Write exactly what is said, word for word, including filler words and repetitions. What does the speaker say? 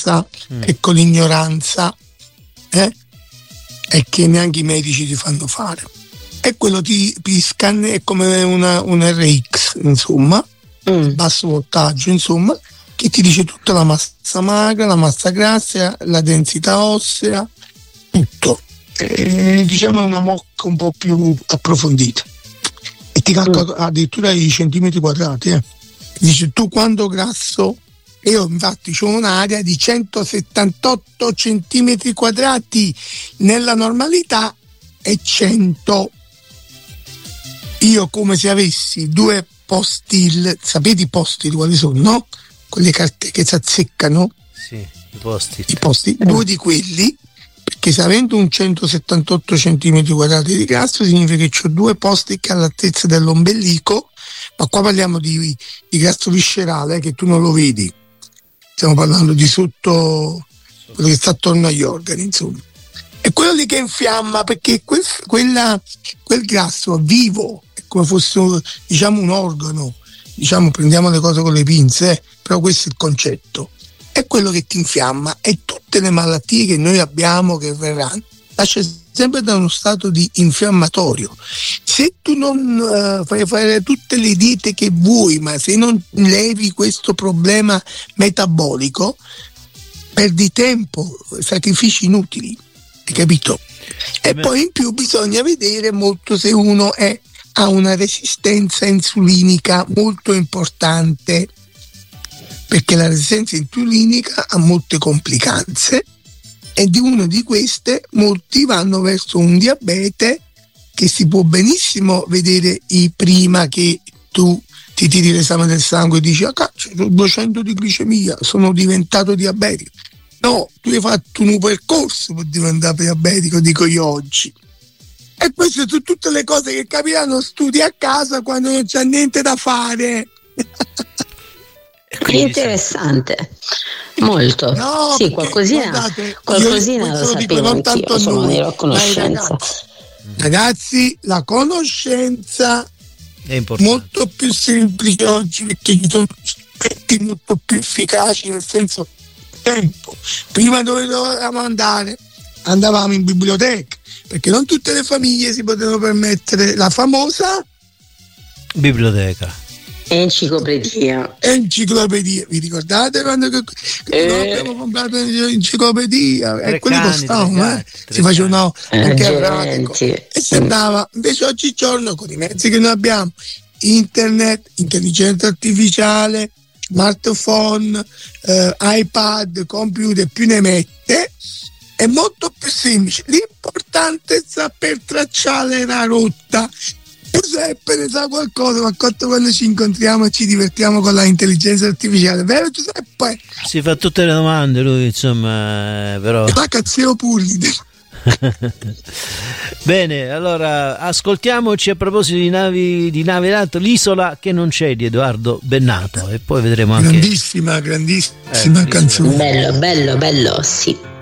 scienza mm. e con l'ignoranza eh? e che neanche i medici ti fanno fare. E quello ti, ti scanna, è come una, un R X, insomma, mm. basso voltaggio, insomma, che ti dice tutta la massa magra, la massa grassa, la densità ossea, tutto. E, diciamo una mocca un po' più approfondita. E ti calcola mm. addirittura i centimetri quadrati. Eh. Dice tu quanto grasso. Io infatti ho un'area di centosettantotto centimetri quadrati, nella normalità è cento. Io come se avessi due postil, sapete i postil quali sono, no? Quelle carte che si azzeccano. Sì, i posti. I posti, eh. due di quelli, perché se avendo un centosettantotto centimetri quadrati di grasso significa che ho due posti che all'altezza dell'ombelico, ma qua parliamo di, di grasso viscerale, eh, che tu non lo vedi. Stiamo parlando di sotto quello che sta attorno agli organi, insomma. È quello lì che infiamma, perché quel, quella, quel grasso vivo, è come fosse diciamo un organo, diciamo prendiamo le cose con le pinze, eh, però questo è il concetto. È quello che ti infiamma e tutte le malattie che noi abbiamo che verranno nasce sempre da uno stato di infiammatorio. Se tu non uh, fai fare tutte le diete che vuoi, ma se non levi questo problema metabolico, perdi tempo, sacrifici inutili, hai capito? E poi in più bisogna vedere molto se uno è, ha una resistenza insulinica molto importante, perché la resistenza insulinica ha molte complicanze e di una di queste molti vanno verso un diabete che si può benissimo vedere prima che tu ti tiri l'esame del sangue e dici ah cazzo, ho duecento di glicemia, sono diventato diabetico. No, tu hai fatto un percorso per diventare diabetico, dico io oggi. E queste sono tutte le cose che capiranno, studi a casa quando non c'è niente da fare. Interessante, molto. No, sì, qualcosina, guardate, qualcosina lo sapevo anch'io, sono ero a conoscenza. Ragazzi, ragazzi, la conoscenza è importante. Molto più semplice oggi, perché ci sono strumenti molto più efficaci, nel senso tempo. Prima dove dovevamo andare? Andavamo in biblioteca, perché non tutte le famiglie si potevano permettere la famosa biblioteca. Enciclopedia. Enciclopedia, vi ricordate quando che, che eh. abbiamo comprato l'enciclopedia? E quelli costavano, eh? si facevano anche errate e sembrava, invece oggigiorno con i mezzi che noi abbiamo, internet, intelligenza artificiale, smartphone, eh, iPad, computer, più ne mette, è molto più semplice. L'importante è saper tracciare la rotta. Giuseppe ne sa qualcosa, ma quando ci incontriamo e ci divertiamo con la intelligenza artificiale, vero Giuseppe? Si fa tutte le domande lui, insomma, però la cazzino pullide. Bene, allora ascoltiamoci a proposito di navi di nave d'alto, L'isola che non c'è di Edoardo Bennato, e poi vedremo anche grandissima, grandissima eh, canzone. Bello, bello, bello, sì.